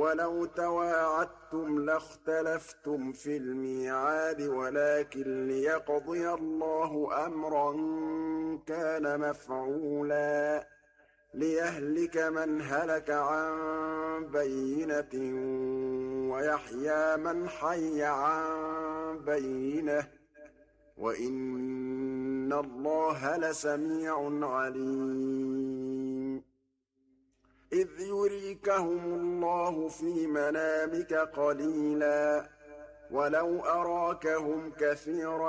وَلَوْ تَوَاعَدتُّمْ لَاخْتَلَفْتُمْ فِي الْمِيعَادِ وَلَٰكِن لِّيَقْضِيَ اللَّهُ أَمْرًا كَانَ مَفْعُولًا لِيَهْلِكَ مَنْ هَلَكَ عَن بَيِّنَةٍ وَيَحْيَىٰ مَنْ حَيَّ عَن بَيِّنَةٍ ۗ وَإِنَّ اللَّهَ لَسَمِيعٌ عَلِيمٌ إِذْ يُرِيكَهُمُ اللَّهُ فِي مَنَامِكَ قَلِيلًا وَلَوْ أَرَاكَهُمْ كَثِيرًا